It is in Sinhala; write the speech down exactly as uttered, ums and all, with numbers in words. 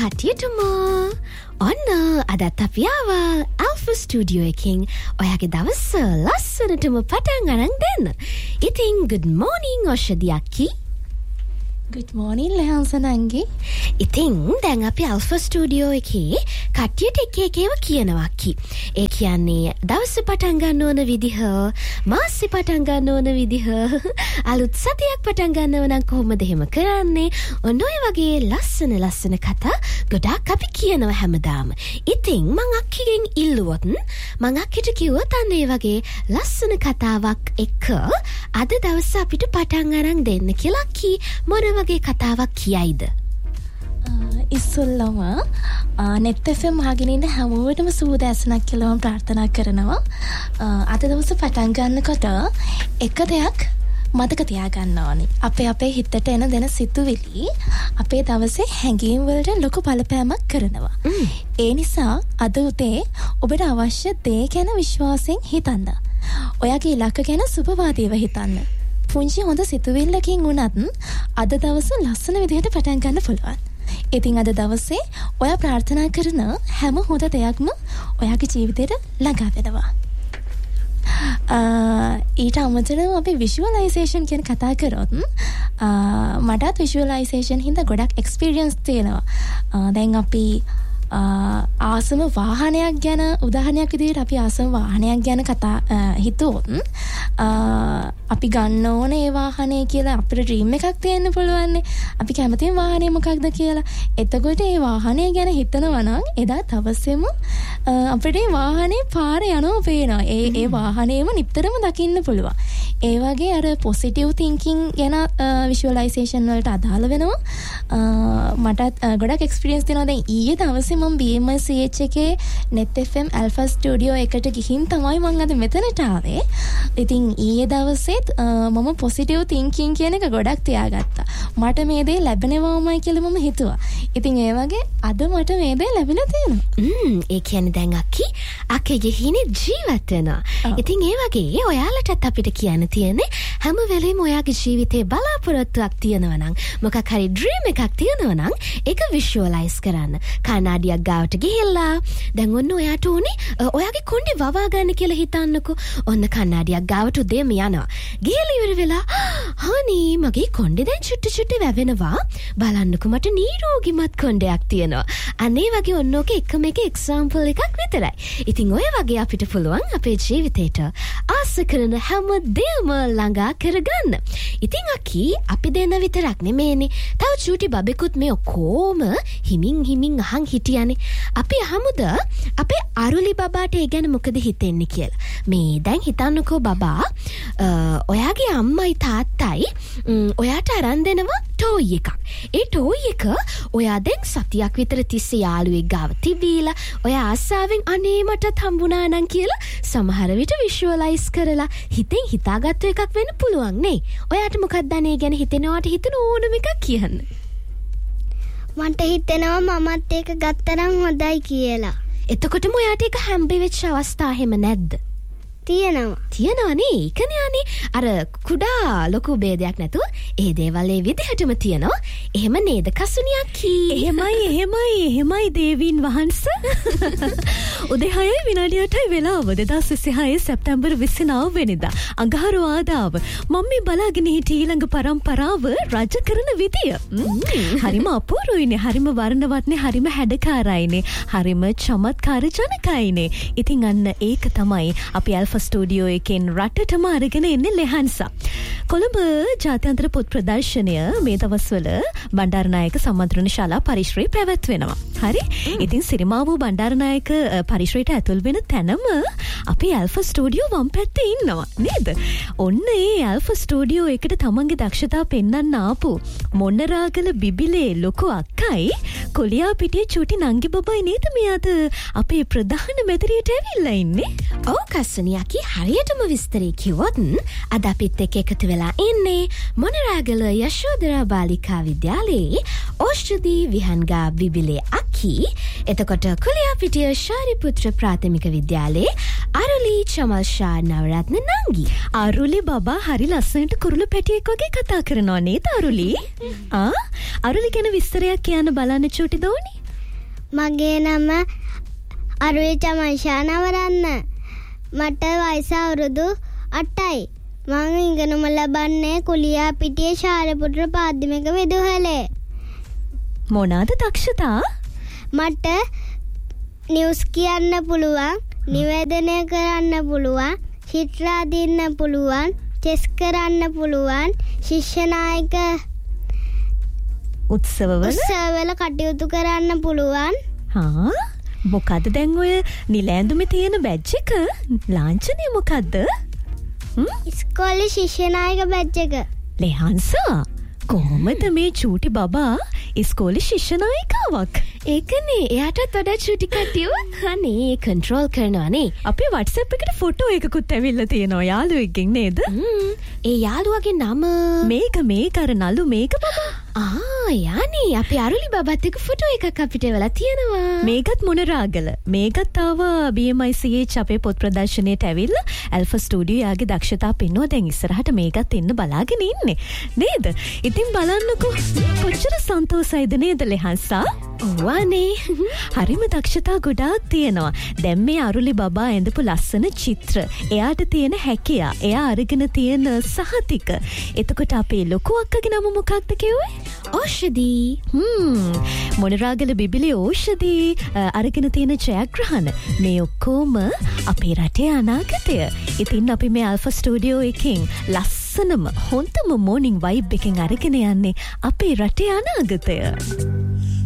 කටියටම ඔන්න අදත් අපි ආවා Alpha Studio එකකින් ඔයාගේ දවස ලස්සනටම පටන් අරන් දෙන්න. ඉතින් good morning ඔෂදී අක්කි. Good morning ලෙහන්සන් අංගි. ඉතින් දැන් අපි Alpha Studio එකේ කට්ටියට එක එක ඒවා කියනවා අක්කි. ඒ කියන්නේ දවස් පටන් ගන්න ඕන විදිහ, මාස පටන් ගන්න ඕන විදිහ, අලුත් සතියක් පටන් ගන්නව නම් කොහොමද එහෙම කරන්නේ? ඔන්න ඔය වගේ ලස්සන ලස්සන කතා ගොඩාක් අපි කියනවා හැමදාම. ඉතින් මං අක්කිගෙන් ඉල්ලුවොත් මං අක්කිට කිව්වොත් අන්න ඒ වගේ ලස්සන කතාවක් එක්ක අද දවස් අපිට පටන් අරන් දෙන්න කියලා අක්කි මොන වගේ කතාවක් කියයිද? ඉස්සෙල්ලම net F M අහගෙන ඉන්න හැමෝටම සුබදැසනක් කියලා මම ප්‍රාර්ථනා කරනවා. අද දවස පටන් ගන්නකොට එක දෙයක් මතක තියාගන්න ඕනේ. අපේ අපේ හිතට එන දෙන සිතුවිලි අපේ දවසේ හැඟීම් වලට ලොකු බලපෑමක් කරනවා. ඒ නිසා අද උදේ ඔබට අවශ්‍ය දේ ගැන විශ්වාසයෙන් හිතන්න. ඔයාගේ ඉලක්ක ගැන සුබවාදීව හිතන්න. පුංචි හොඳ සිතුවිල්ලකින් වුණත් අද දවස ලස්සන විදිහට පටන් ගන්න පුළුවන්. ඉතින් අද දවසේ ඔයා ප්‍රාර්ථනා කරන හැම හොඳ දෙයක්ම ඔයාගේ ජීවිතේට ළඟා වෙනවා. ඊට අමතරව අපි විෂුවලයිසේෂන් කියන කතා කරොත් මටත් විෂුවලයිසේෂන් හින්දා ගොඩක් එක්ස්පීරියන්ස් තියෙනවා. දැන් අපි ආසම වාහනයක් ගැන උදාහරණයක් විදිහට අපි ආසම වාහනයක් ගැන කතා හිතුවොත් අපි ගන්න ඕනේ ඒ වාහනේ කියලා අපිට ඩ්‍රීම් එකක් තියෙන්න පුළුවන්. අපි කැමතිම වාහනේ මොකක්ද කියලා. එතකොට ඒ වාහනේ ගැන හිතනවා නම් එදා තවසෙම අපිට ඒ වාහනේ පාරේ යනවා පේනවා. ඒ ඒ වාහනේම නිතරම දකින්න පුළුවන්. ඒ වගේ අර පොසිටිව් තින්කින් ගැන විෂුවලයිසේෂන් වලට අදාළ වෙනවා. මටත් ගොඩක් එක්ස්පීරියන්ස් තියෙනවා. දැන් ඊයේ දවසේ මම B M C H එකේ net F M Alpha Studio එකට ගිහින් තමයි මම අද මෙතනට ආවේ. ඉතින් ඊයේ දවසේත් මම පොසිටිව් තින්කින් කියන එක ගොඩක් තියාගත්තා. මට මේ දේ ලැබෙනවාමයි කියලා මම හිතුවා. ඉතින් ඒ වගේ අද මට මේ දේ ලැබිලා තියෙනවා. ම්ම් ඒ කියන්නේ දැන් අක්කි අක්කගේ හිනේ ජීවත් වෙනවා. ඉතින් ඒ වගේ ඔයාලටත් අපිට කියන්න තියෙන්නේ හැම වෙලේම ඔයාගේ ජීවිතේ බලාපොරොත්තුවක් තියෙනවා නම් මොකක් හරි ඩ්‍රීම් එකක් තියෙනවා නම් ඒක විෂුවලයිස් කරන්න. කණ්ණාඩියක් ගාවට ගිහිල්ලා දැන් ඔන්න ඔයාට උනේ ඔයාගේ කොණ්ඩේ වවා ගන්න කියලා හිතන්නකෝ. ඔන්න කණ්ණාඩියක් ගාවට උදේම යනවා. ගිහලා ඉවර වෙලා හානේ මගේ කොණ්ඩේ දැන් චුට්ටු චුට්ටු වැවෙනවා. බලන්නකෝ මට නිරෝගිමත් කොණ්ඩයක් තියෙනවා. අනේ වගේ ඔන්න ඔක එකම එක එක්සැම්පල් එකක් විතරයි. ඉතින් ඔය වගේ අපිට පුළුවන් අපේ ජීවිතේට ආස කරන හැම දෙයක්ම ළඟා කරගන්න. ඉතින් අකි අපි දෙන්න විතරක් නෙමෙයිනේ. තව චූටි බබෙකුත් මේ ඔක්කොම හිමින් හිමින් අහන් හිටියානේ. අපි අහමුද අපේ අරුලි බබාට ඒ ගැන මොකද හිතෙන්නේ කියලා. මේ දැන් හිතන්නකෝ බබා ඔයාගේ අම්මයි තාත්තයි ඔයාට අරන් දෙනවා ටෝයි එකක්. ඒ ටෝයි එක ඔයා දැන් සතියක් විතර තිස්සේ යාළුවෙක් ගාව තිබීලා ඔයා ආසාවෙන් අනේ මටත් හම්බුණා නම් කියලා සමහර විට විෂුවලයිස් කරලා හිතෙන් හිතාගත්තු එකක් වෙන්න පුළුවන් නේ. ඔයාට මොකක්ද අනේ ගැන හිතෙනවාට හිතන ඕනම එකක් කියන්න. මට හිතෙනවා මමත් ඒක ගත්තනම් හොඳයි කියලා. එතකොටම ඔයාට ඒක හැම්බෙ වෙච්ච අවස්ථා හැම නැද්ද? තියෙනවා. තියෙනවනේ. ඒකනේ අනේ අර කුඩා ලොකු ભેදයක් නැතුව ඒ දේවල් ඒ විදිහටම තියෙනවා. එහෙම නේද කසුනියක් කී? එහෙමයි එහෙමයි එහෙමයි දේවීන් වහන්සේ. උදේ හයයි විනාඩි අටයි වෙලාව දෙදාස් විසිහය සැප්තැම්බර් විසිනව වෙනිදා. අඟහරුවාදාව මම මේ බලාගෙන හිටිය ඊළඟ පරම්පරාව රජ කරන විදිය. හරිම අපූර්වයිනේ. හරිම වර්ණවත්නේ. හරිම හැඩකාරයිනේ. හරිම චමත්කාර ජනකයිනේ. ඉතින් අන්න ඒක තමයි අපි Alpha Studio එකෙන් රටටම අරගෙන එන්නේ ලෙහන්සා. කොළඹ ජාත්‍යන්තර පොත් ප්‍රදර්ශනය මේ දවස්වල බණ්ඩාරනායක සම්මන්ත්‍රණ ශාලා පරිශ්‍රයේ පැවැත්වෙනවා. හරි? ඉතින් සිරිමාවෝ බණ්ඩාරනායක පරිශ්‍රයට ඇතුල් වෙන තැනම අපි Alpha Studio වම් පැත්තේ ඉන්නවා. නේද? ඔන්න ඒ Alpha Studio එකට තමන්ගේ දක්ෂතා පෙන්වන්න ආපු මොණරාගල බිබිලේ ලොකු අක්කයි කොලියා පිටියේ චූටි නංගි බබයි නේද මේ අද අපේ ප්‍රධාන මැදිරියට ඇවිල්ලා ඉන්නේ. ඔව් කස්සනියකි හරියටම විස්තරේ කිව්වොත් අද අපිත් එක්ක එකතු වෙලා ඉන්නේ මොණරාගල යශෝදරා බාලිකා විද්‍යාලයේ ඕෂධි විහංගා බිබිලේ අක්කි. එතකොට කොලියා පිටිය ශාරිපුත්‍ර ප්‍රාථමික විද්‍යාලයේ අරුලි චමල් ෂා නවරත්න නංගි. අරුලි බබා හරි ලස්සනට කුරුළු පැටියෙක් වගේ කතා කරනවා නේද අරුලි? ආ අරුලි ගැන විස්තරයක් කියන්න බලන්න චූටි දෝනි. මගේ නම අරුයි චමන්ෂා නවරන්න. මට වයස අවුරුදු අටයි. මම ඉගෙනුම ලබන්නේ කුලියා පිටියේ ශාරපුත්‍ර පාද්‍යමික විදුහලේ. මොනවාද දක්ෂතා? මට නිවුස් කියන්න පුළුවන්, නිවේදනය කරන්න පුළුවන්, චිත්‍ර අදින්න පුළුවන්, චෙස් කරන්න පුළුවන්, ශිෂ්‍ය නායක උත්සවවල උත්සවවල කටයුතු කරන්න පුළුවන්. හා මොකද්ද දැන් ඔය නිලැඳුමේ තියෙන බැජ් එක? ලාංඡනය මොකද්ද? ඉස්කෝලේ ශිෂ්‍ය නායක බැජ් එක. ලෙහන්සා කොහොමද මේ චූටි බබා ඉස්කෝලේ ශිෂ්‍ය නායිකාවක්? ඒකනේ එයාටත් වඩා චූටි කට්ටියව අනේ කන්ට්‍රෝල් කරනවානේ. අපේ WhatsApp එකට ෆොටෝ එකකුත් ඇවිල්ලා තියෙනවා යාළුවෙක්ගෙන් නේද? ඒ යාළුවාගේ නම මේක මේක අර නලු මේක බබා. ආ යානේ අපේ අරුලි බබත් එක්ක ෆොටෝ එකක් අපිට වෙලා තියෙනවා. මේකත් මොනරාගල. මේකත් ආවා B M I C H අපේ පොත් ප්‍රදර්ශනයට ඇවිල්ලා ඇල්ෆා ස්ටුඩියෝ යාගේ දක්ෂතා පෙන්වුවා. දැන් ඉස්සරහට මේකත් එන්න බලාගෙන ඉන්නේ නේද? ඉතින් බලන්නකෝ කොච්චර සන්තෝෂයිද නේද ලෙහන්සා? ඔව්වානේ. හරිම දක්ෂතා ගොඩාක් තියෙනවා. දැන් මේ අරුලි බබා ඇඳපු ලස්සන චිත්‍ර, එයාට තියෙන හැකියා, එයා අරගෙන තියෙන සහතික. එතකොට අපේ ලොකු අක්කගේ නම මොකක්ද කිව්වේ? ඕෂධී. හ්ම් මොනරාගල බිබිලි ඕෂධී අරගෙන තියෙන ජයග්‍රහණ මේ ඔක්කොම අපේ රටේ අනාගතය. ඉතින් අපි මේ ඇල්ෆා ස්ටුඩියෝ එකෙන් ලස්සනම හොඳම මෝර්නිං වයිබ් එකෙන් අරගෙන යන්නේ අපේ රටේ අනාගතය.